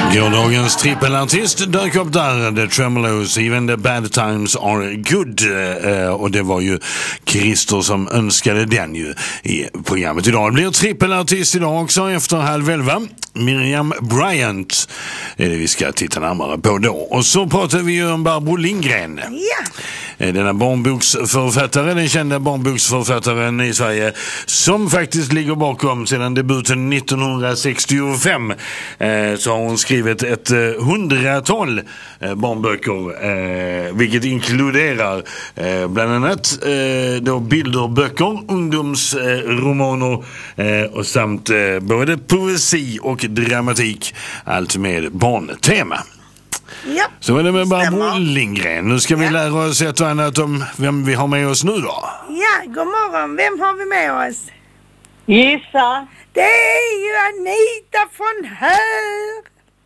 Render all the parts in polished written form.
Gårdagens trippelartist dök upp där, The Tremolos, Even the Bad Times Are Good, och det var ju Christer som önskade den ju i programmet idag. Det blir trippelartist idag också efter 10:30. Miriam Bryant är det vi ska titta närmare på då. Och så pratar vi ju om Barbro Lindgren. Ja. Denna barnboksförfattare, den kända barnboksförfattaren i Sverige, som faktiskt ligger bakom sedan debuten 1965. Så har hon skrivit ett 100-tal barnböcker, vilket inkluderar bland annat då bilderböcker, ungdomsromaner och samt både poesi och dramatik, allt med barntema. Ja. Så är det med Barbro Lindgren. Nu ska vi lära oss ett och annat om vem vi har med oss nu då. Ja, god morgon. Vem har vi med oss? Gissa. Det är ju Anita från Hör.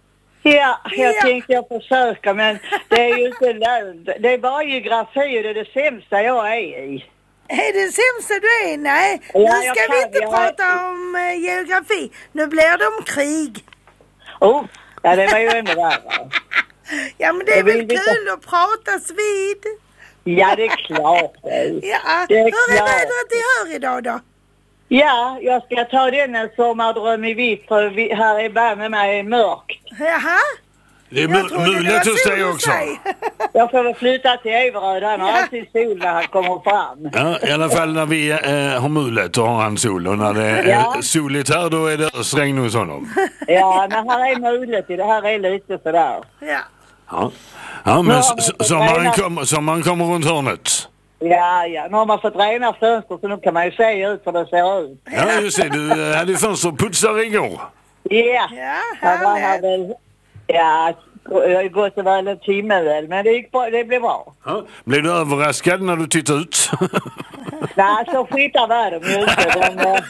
Ja, jag tänkte jag försöka, men det är ju inte lönt. Det är bara geografi och det är det sämsta jag är i. Är det sämsta du är? Nej, Ja, nu ska vi inte prata om geografi. Nu blir det om krig. Oh, ja, det var ju ändå värre. Ja, men det är väl kul att pratas vid. Ja, det är klart. Ja, det är hur är klart. vädret i Hör idag då? Ja, jag ska ta den en sommardröm i vitt, för här är bara med mig mörkt. Jaha? Det är mulet hos dig också. Jag får väl flytta till Everöd, han har alltid sol när han kommer fram. Ja, i alla fall när vi har mulet då har han sol, och när det är soligt här då är det regn hos honom. Ja, när här är mulet, det här är lite sådär. Ja. Ja, men sommaren kommer runt hörnet. Ja, nu har man fått rena fönster, så nu kan man ju se ut hur det ser ut. Ja, just det. Du hade ju fönsterputsare igår. Ja, härligt. Ja, jag har gått och väl en timme väl, men det gick bra, det blev bra. Ja. Blev du överraskad när du tittade ut? Nej, så skittar var de ju inte.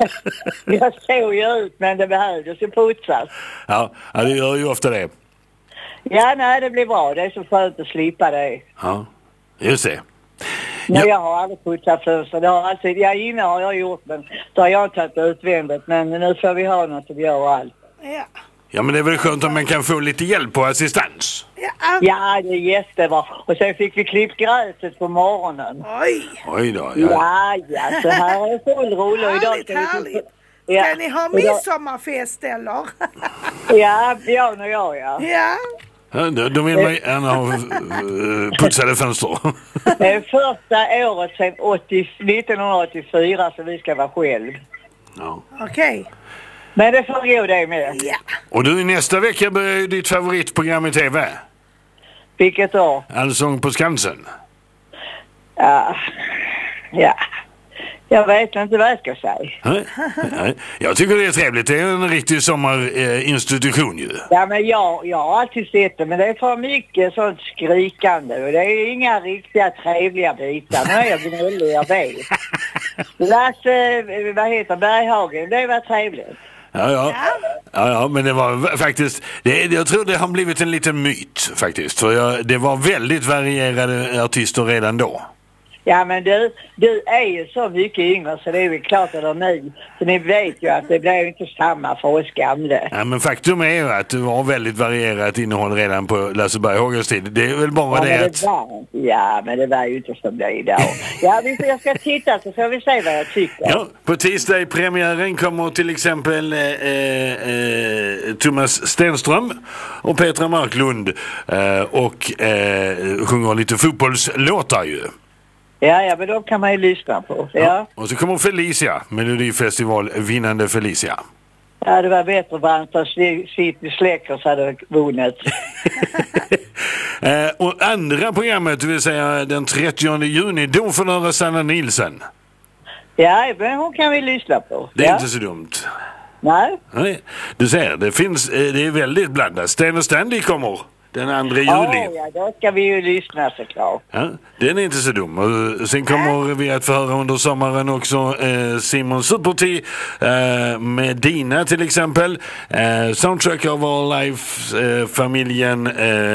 Jag såg ju ut, men det behövdes ju putsas. Ja, det gör ju ofta det. Ja, nej, det blir bra. Det är så skönt att slippa det. Ja, just det. Nej, jag har aldrig putsat fönster. Det har alltid, inne har jag gjort, men då har jag tagit utvändigt. Men nu får vi ha något att göra allt. Ja. Ja, men det är väl skönt om man kan få lite hjälp på assistans. Ja, det är jättebra. Och sen fick vi klippt gräset på morgonen. Oj då. Ja, så här är full rulle. Härligt. Ska ni ha midsommarfest eller? Ja, Björn och jag, ja. Då vill man gärna ha putsade fönster. Det är första året sedan 1984 så vi ska vara själv. Ja. Okej. Men det får gå det med. Ja. Och du, nästa vecka börjar ju ditt favoritprogram i tv. Vilket då? Allsång på Skansen. Ja. Jag vet inte vad jag ska säga. Nej. Jag tycker det är trevligt. Det är en riktig sommarinstitution ju. Ja, men jag har alltid sett det. Men det är för mycket sånt skrikande. Och det är inga riktiga trevliga bitar. Nu är jag gnällig, jag vet. Lasse, Berghagen, det var trevligt. Ja, men det var faktiskt... jag tror det har blivit en liten myt faktiskt. För det var väldigt varierade artister redan då. Ja, men du är ju så mycket yngre så det är väl klart att ni. Så ni vet ju att det blir inte samma för oss gamla. Ja, men faktum är ju att det var väldigt varierat innehåll redan på Lasse Berghagens tid. Det är väl bara det att... men det var ju inte som det är idag. Ja, jag ska titta så får vi se vad jag tycker. Ja, på tisdag i premiären kommer till exempel Thomas Stenström och Petra Marklund och sjunger lite fotbollslåtar ju. Ja, men då kan man ju lyssna på. Ja. Och så kommer Felicia, Melodifestival vinnande Felicia. Ja, det var bättre för han sitt i släcker så hade vunnit. Och andra programmet, det vill säga den 30 juni, då får du höra Sanna Nielsen. Ja, men hon kan vi lyssna på. Det är inte så dumt. Nej. Du ser, det är väldigt blandat. Sten och Stanley kommer den 2 juli. Ja, då ska vi ju lyssna såklart. Ja, den är inte så dum. Och sen kommer vi att få höra under sommaren också Simon Superti med Dina till exempel. Soundtrack of Our Life, familjen.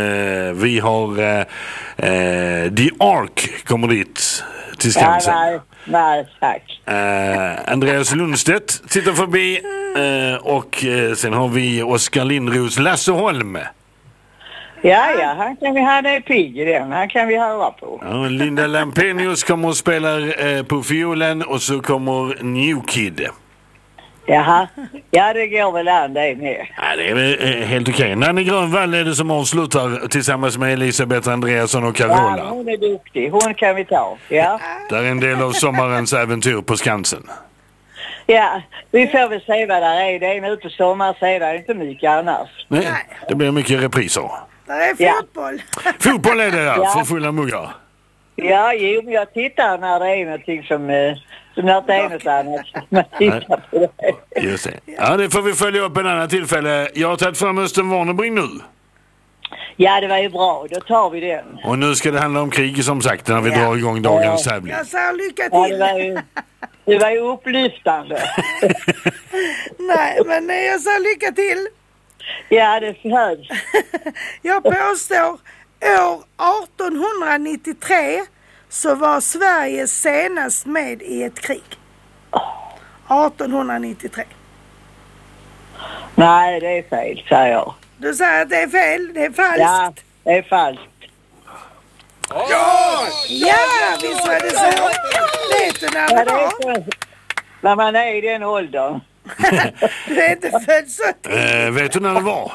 Vi har The Ark kommer dit till Skansen. Nej, tack. Andreas Lundstedt sitter förbi och sen har vi Oskar Lindros Lasseholm. Ja, han kan vi ha det pigg i den. Han kan vi höra på. Ja, Linda Lampenius kommer och spelar på fiolen och så kommer New Kid. Jaha, ja det går väl an det med. Ja, det är väl helt okej. Nanne Grönvall är det som avslutar tillsammans med Elisabeth Andreasson och Carola. Ja, hon är duktig. Hon kan vi ta. Ja. Det är en del av sommarens äventyr på Skansen. Ja, vi får väl se vad det är. Det är nu på sommar så är det inte mycket annars. Nej, det blir mycket repriser. Det är fotboll. Fotboll är det där, för fulla muggar. Ja, jo, men jag tittar när det är någonting som när det är något annat. Man tittar på det. Just det. Ja, det får vi följa upp en annan tillfälle. Jag har tagit fram Östen Warnerbring nu. Ja, det var ju bra. Då tar vi den. Och nu ska det handla om krig som sagt när vi drar igång dagens tävling. Jag säger lycka Ja, till. det var ju upplyftande. Nej, men jag säger lycka till. Ja, det behövs. Jag påstår år 1893 så var Sverige senast med i ett krig. 1893. Nej, det är fel, säger jag. Du säger att det är fel, det är falskt. Ja, det är falskt. Ja, visst var det så. Vet du när Ja, det det är var? så. När man är i den åldern. Du är inte född så tidigt. Vet du när det var?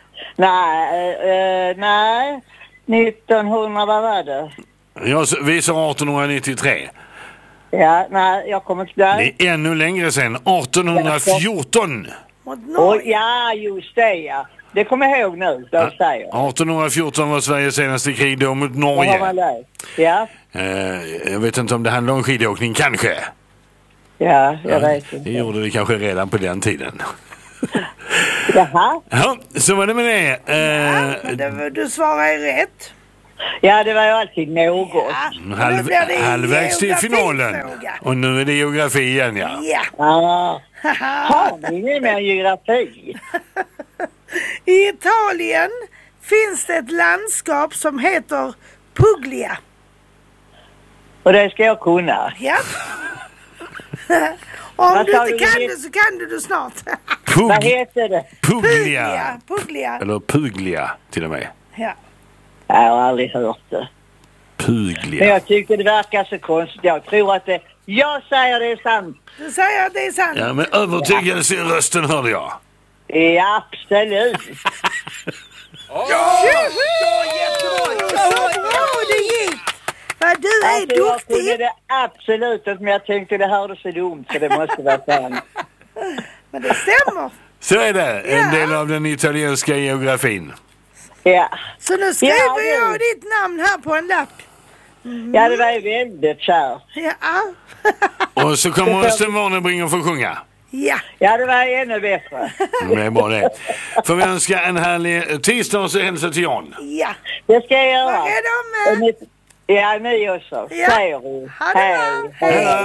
Nej, 1900, vad var det? Vi sa 1893. Ja, nej, jag kommer inte där. Det är ännu längre sedan. 1814. Mot Och, Norge. ja, just det, ja. Det kommer jag ihåg nu, då säger jag. 1814 var Sveriges senaste krig då mot Vad har man Norge. läst? Ja, Jag vet inte om det handlar om skidåkning, kanske. ja, jag vet inte. Det gjorde det kanske redan på den tiden. Jaha. Ja, så var det med det. Du svarar ju rätt. Ja, det var ju alltid något. Ja, nu blir det Halvvägs till finalen. geografifråga. Och nu är det geografi igen, ja. Ja. Ja. Har ni ingen mer geografi? I Italien finns det ett landskap som heter Puglia. Och det ska jag kunna. Ja. Om Vad du sa inte du? kan det så kan du snart. Vad heter det? Puglia. Puglia. Eller Puglia till och med. Ja. Jag har aldrig hört det. Men Puglia. jag tyckte det verkar så konstigt. Jag tror att det... Jag säger det är sant. Du säger att det är sant. Ja, men övertygelse i rösten hörde jag. Ja, absolut. Så bra det gick. Vad du är Alltså, jag kunde duktig. det absolut inte, men jag tänkte det hörde så dumt så det måste vara sant. Men det stämmer. Så är det. En Ja. del av den italienska geografin. Ja. Så nu Ja, skriver det- jag ditt namn här på en lapp. Ja, det var ju väldigt kärt. Ja. Och så kommer Östen Warnerbring och få sjunga. Ja. Ja, det var ännu bättre. Det är bra det. Får vi önska en härlig tisdag och så hälsa till Jan. Ja. Det ska jag göra. Var är de? Ja, ni också. Ja. Säger vi. Ha det bra. Hej. Hej.